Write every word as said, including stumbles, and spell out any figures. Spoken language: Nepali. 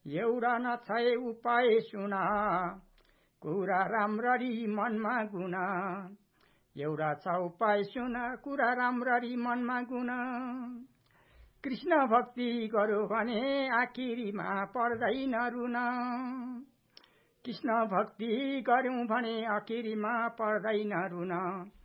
एउटा नछाए उपाय सुन कुरा राम्ररी मनमा गुण एउटा छ उपाय सुन कुरा राम्ररी मनमा गुण कृष्ण भक्ति गर्यो भने आखिरीमा पर्दैन रुन कृष्ण भक्ति गर्यौं भने आखिरीमा पर्दैन रुन